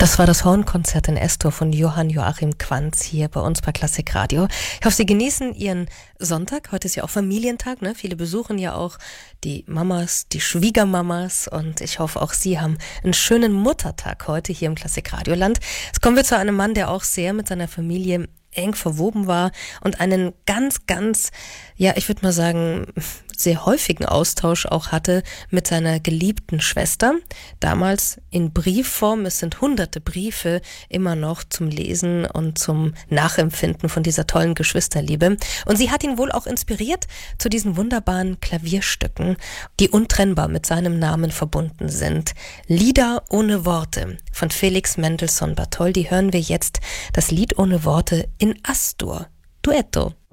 Das war das Hornkonzert in S-Dur von Johann Joachim Quanz hier bei uns bei Klassik Radio. Ich hoffe, Sie genießen Ihren Sonntag. Heute ist ja auch Familientag, ne? Viele besuchen ja auch die Mamas, die Schwiegermamas, und ich hoffe, auch Sie haben einen schönen Muttertag heute hier im Klassik Radioland. Jetzt kommen wir zu einem Mann, der auch sehr mit seiner Familie eng verwoben war und einen ganz, ja, ich würde mal sagen, sehr häufigen Austausch auch hatte mit seiner geliebten Schwester. Damals in Briefform, es sind hunderte Briefe immer noch zum Lesen und zum Nachempfinden von dieser tollen Geschwisterliebe. Und sie hat ihn wohl auch inspiriert zu diesen wunderbaren Klavierstücken, die untrennbar mit seinem Namen verbunden sind. Lieder ohne Worte von Felix Mendelssohn Bartholdy hören wir jetzt, das Lied ohne Worte in As-Dur. Duetto.